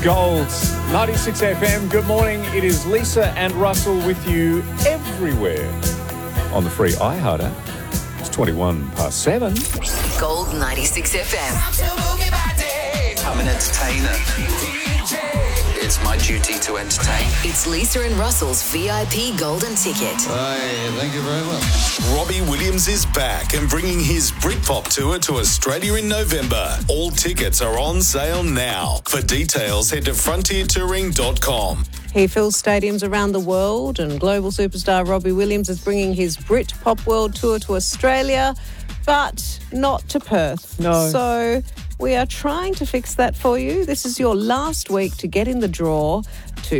Gold, 96 FM. Good morning. It is Lisa and Russell with you everywhere on the free iHeart app. It's 21 past 7. Gold 96 FM. I'm an entertainer. It's my duty to entertain. It's Lisa and Russell's VIP Golden Ticket. Thank you very much. Robbie Williams is back and bringing his Britpop tour to Australia in November. All tickets are on sale now. For details, head to frontiertouring.com. He fills stadiums around the world, and global superstar Robbie Williams is bringing his Britpop World Tour to Australia, but not to Perth. No. So we are trying to fix that for you. This is your last week to get in the draw